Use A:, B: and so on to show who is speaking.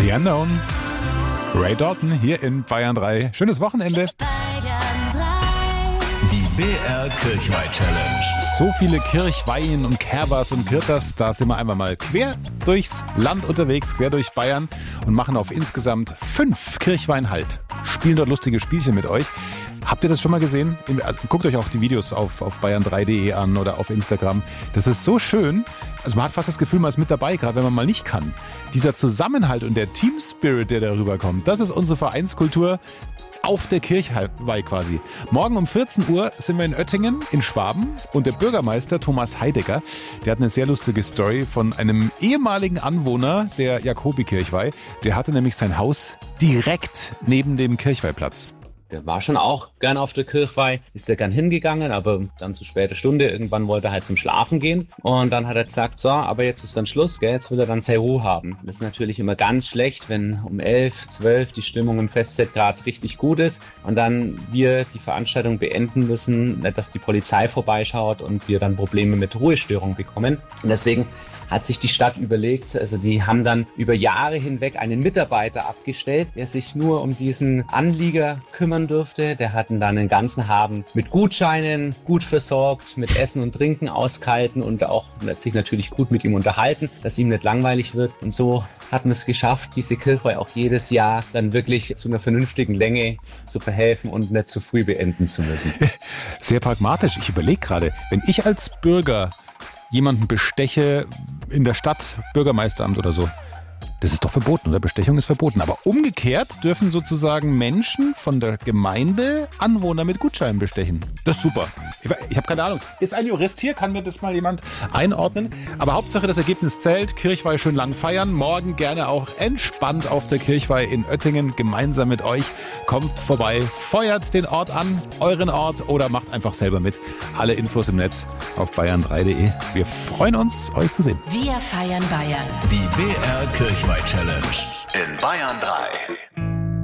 A: The Unknown. Ray Dalton hier in Bayern 3. Schönes Wochenende.
B: Die BR Kirchweih Challenge.
A: So viele Kirchweihen und Kerbers und Kirters, da sind wir einmal mal quer durchs Land unterwegs, quer durch Bayern und machen auf insgesamt 5 Kirchweihen Halt. Spielen dort lustige Spielchen mit euch. Habt ihr das schon mal gesehen? Guckt euch auch die Videos auf bayern3.de an oder auf Instagram. Das ist so schön. Also man hat fast das Gefühl, man ist mit dabei, gerade wenn man mal nicht kann. Dieser Zusammenhalt und der Team-Spirit, der darüber kommt, das ist unsere Vereinskultur auf der Kirchweih quasi. Morgen um 14 Uhr sind wir in Oettingen in Schwaben und der Bürgermeister Thomas Heidegger, der hat eine sehr lustige Story von einem ehemaligen Anwohner der Jakobikirchweih. Der hatte nämlich sein Haus direkt neben dem Kirchweihplatz.
C: Der war schon auch gern auf der Kirchweih, ist der gern hingegangen, aber dann zu später Stunde, irgendwann wollte er halt zum Schlafen gehen und dann hat er gesagt, so, aber jetzt ist dann Schluss, gell? Jetzt will er dann seine Ruhe haben. Das ist natürlich immer ganz schlecht, wenn um 11, 12 die Stimmung im Festzelt gerade richtig gut ist und dann wir die Veranstaltung beenden müssen, dass die Polizei vorbeischaut und wir dann Probleme mit Ruhestörung bekommen. Und deswegen hat sich die Stadt überlegt, also die haben dann über Jahre hinweg einen Mitarbeiter abgestellt, der sich nur um diesen Anlieger kümmern durfte. Der hat dann einen ganzen Abend mit Gutscheinen gut versorgt, mit Essen und Trinken ausgehalten und auch sich natürlich gut mit ihm unterhalten, dass ihm nicht langweilig wird. Und so hat man es geschafft, diese Kirchweih auch jedes Jahr dann wirklich zu einer vernünftigen Länge zu verhelfen und nicht zu früh beenden zu müssen.
A: Sehr pragmatisch. Ich überlege gerade, wenn ich als Bürger jemanden besteche in der Stadt, Bürgermeisteramt oder so. Das ist doch verboten, oder? Bestechung ist verboten. Aber umgekehrt dürfen sozusagen Menschen von der Gemeinde Anwohner mit Gutscheinen bestechen. Das ist super. Ich habe keine Ahnung. Ist ein Jurist hier? Kann mir das mal jemand einordnen? Aber Hauptsache das Ergebnis zählt. Kirchweih schön lang feiern. Morgen gerne auch entspannt auf der Kirchweih in Oettingen gemeinsam mit euch. Kommt vorbei, feuert den Ort an, euren Ort oder macht einfach selber mit. Alle Infos im Netz auf bayern3.de. Wir freuen uns, euch zu sehen.
D: Wir feiern Bayern.
B: Die BR Kirchweih Challenge in Bayern 3.